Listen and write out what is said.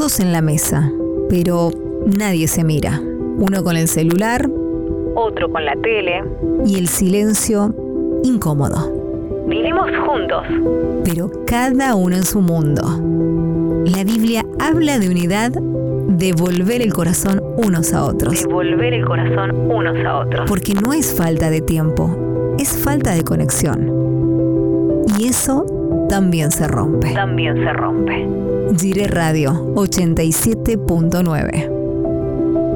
todos en la mesa, pero nadie se mira. Uno con el celular, otro con la tele. Y el silencio incómodo. Vivimos juntos, pero cada uno en su mundo. La Biblia habla de unidad, de volver el corazón unos a otros. De volver el corazón unos a otros. Porque no es falta de tiempo, es falta de conexión. Y eso también se rompe. También se rompe. Gire Radio 87.9.